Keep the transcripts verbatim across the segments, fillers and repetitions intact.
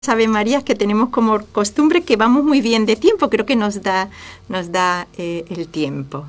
Ave Marías que tenemos como costumbre, que vamos muy bien de tiempo, creo que nos da, nos da eh, el tiempo.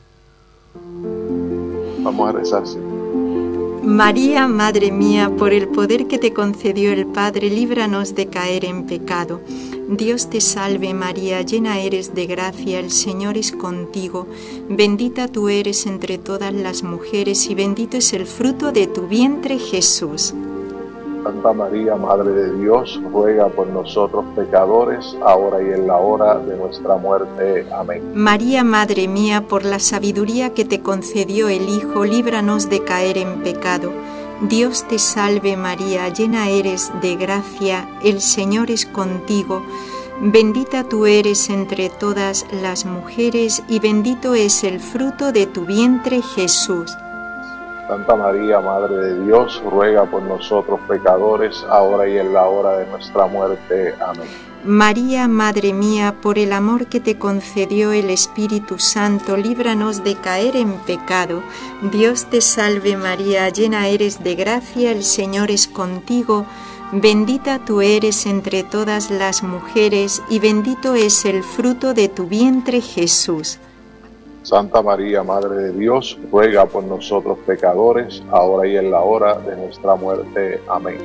Vamos a rezar, sí. María, Madre mía, por el poder que te concedió el Padre, líbranos de caer en pecado. Dios te salve María, llena eres de gracia, el Señor es contigo. Bendita tú eres entre todas las mujeres y bendito es el fruto de tu vientre, Jesús. Santa María, Madre de Dios, ruega por nosotros pecadores, ahora y en la hora de nuestra muerte. Amén. María, Madre mía, por la sabiduría que te concedió el Hijo, líbranos de caer en pecado. Dios te salve María, llena eres de gracia, el Señor es contigo. Bendita tú eres entre todas las mujeres y bendito es el fruto de tu vientre, Jesús. Santa María, Madre de Dios, ruega por nosotros pecadores, ahora y en la hora de nuestra muerte. Amén. María, Madre mía, por el amor que te concedió el Espíritu Santo, líbranos de caer en pecado. Dios te salve María, llena eres de gracia, el Señor es contigo. Bendita tú eres entre todas las mujeres y bendito es el fruto de tu vientre, Jesús. Santa María, Madre de Dios, ruega por nosotros pecadores, ahora y en la hora de nuestra muerte. Amén.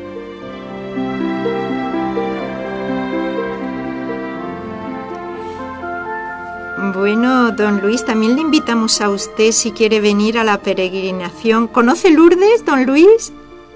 Bueno, don Luis, también le invitamos a usted si quiere venir a la peregrinación. ¿Conoce Lourdes, don Luis?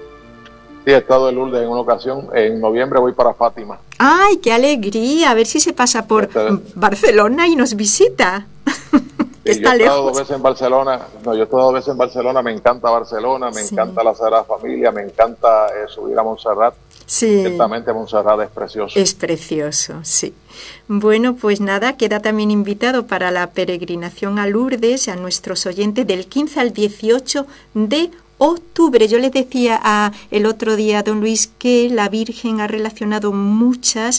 Sí, he estado en Lourdes en una ocasión. En noviembre voy para Fátima. ¡Ay, qué alegría! A ver si se pasa por este... Barcelona y nos visita. Sí, Está yo he estado lejos. dos veces en Barcelona, no, yo he estado dos veces en Barcelona, me encanta Barcelona, me Sí. encanta la Sagrada Familia, me encanta eh, subir a Montserrat. Sí. Ciertamente Montserrat es precioso. Es precioso, sí. Bueno, pues nada, queda también invitado para la peregrinación a Lourdes a nuestros oyentes del quince al dieciocho de octubre. Yo les decía a, el otro día, don Luis, que la Virgen ha relacionado muchas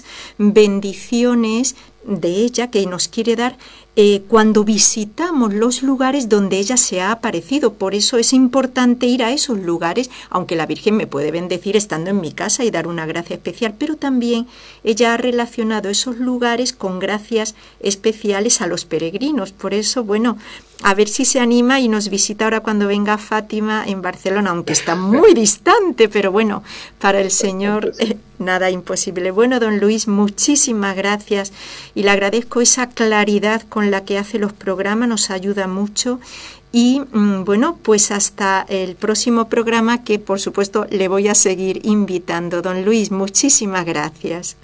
bendiciones de ella que nos quiere dar eh, cuando visitamos los lugares donde ella se ha aparecido. Por eso es importante ir a esos lugares, aunque la Virgen me puede bendecir estando en mi casa y dar una gracia especial, pero también ella ha relacionado esos lugares con gracias especiales a los peregrinos. Por eso, bueno, a ver si se anima y nos visita ahora cuando venga a Fátima en Barcelona, aunque está muy distante, pero bueno, para el Señor eh, nada imposible. Bueno, don Luis, muchísimas gracias y le agradezco esa claridad con la que hace los programas, nos ayuda mucho. Y mmm, bueno, pues hasta el próximo programa, que por supuesto le voy a seguir invitando. Don Luis, muchísimas gracias.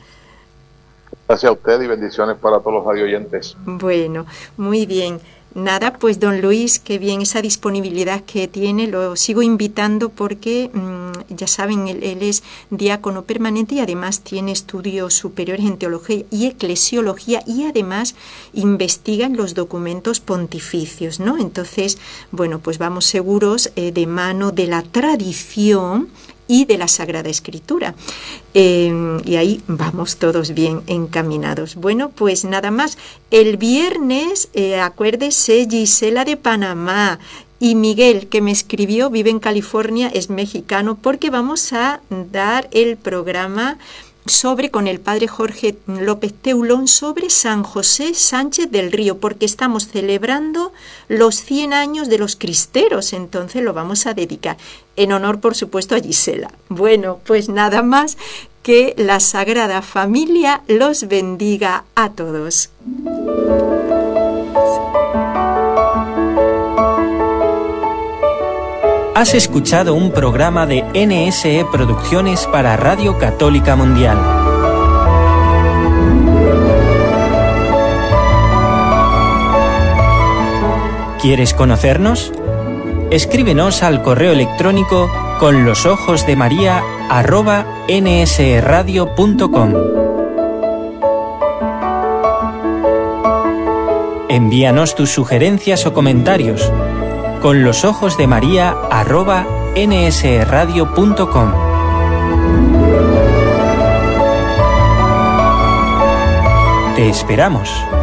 Gracias a usted y bendiciones para todos los radioyentes. Bueno, muy bien. Nada, pues don Luis, qué bien esa disponibilidad que tiene, lo sigo invitando porque mmm, ya saben, él, él es diácono permanente y además tiene estudios superiores en teología y eclesiología y además investiga en los documentos pontificios, ¿no? Entonces, bueno, pues vamos seguros eh, de mano de la tradición y de la Sagrada Escritura. Eh, y ahí vamos todos bien encaminados. Bueno, pues nada más. El viernes, eh, acuérdese, Gisela de Panamá y Miguel, que me escribió, vive en California, es mexicano, porque vamos a dar el programa sobre con el padre Jorge López Teulón sobre San José Sánchez del Río, porque estamos celebrando los cien años de los cristeros, entonces lo vamos a dedicar en honor, por supuesto, a Gisela. Bueno, pues nada más, que la Sagrada Familia los bendiga a todos. Has escuchado un programa de N S E Producciones para Radio Católica Mundial. ¿Quieres conocernos? Escríbenos al correo electrónico con los ojos de María arroba nsradio punto com. Envíanos tus sugerencias o comentarios con los ojos de María arroba nsradio punto com. Te esperamos.